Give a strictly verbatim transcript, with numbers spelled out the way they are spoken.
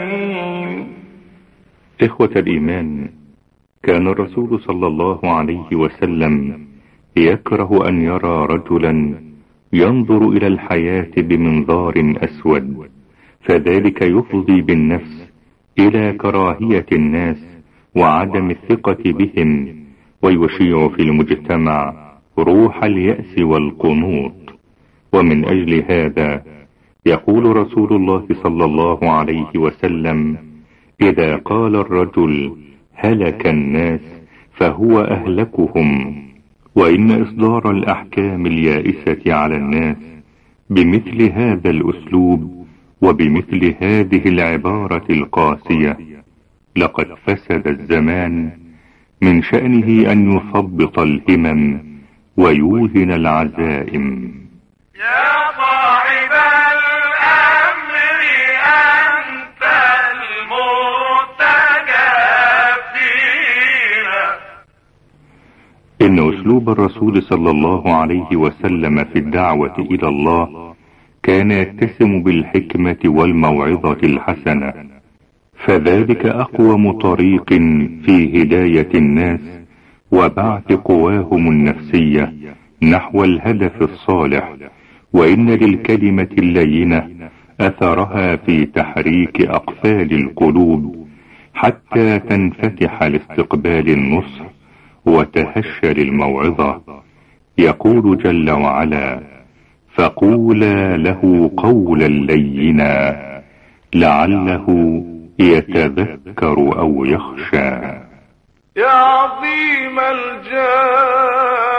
إخوة الإيمان، كان الرسول صلى الله عليه وسلم يكره أن يرى رجلا ينظر إلى الحياة بمنظار أسود، فذلك يفضي بالنفس إلى كراهية الناس وعدم الثقة بهم، ويشيع في المجتمع روح اليأس والقنوط. ومن أجل هذا يقول رسول الله صلى الله عليه وسلم: إذا قال الرجل هلك الناس فهو أهلكهم. وإن إصدار الأحكام اليائسة على الناس بمثل هذا الأسلوب وبمثل هذه العبارة القاسية لقد فسد الزمان، من شأنه أن يثبط الهمم ويوهن العزائم. يا صاحب الأمر أنت المرتجى فينا. إن أسلوب الرسول صلى الله عليه وسلم في الدعوة إلى الله كان يتسم بالحكمة والموعظة الحسنة، فذلك أقوم طريق في هداية الناس وبعث قواهم النفسية نحو الهدف الصالح. وإن للكلمة اللينة أثرها في تحريك أقفال القلوب حتى تنفتح لاستقبال النصح وتهشى للموعظة. يقول جل وعلا: فقولا له قولا لينا لعله يتذكر أو يخشى. يا عظيم الجاه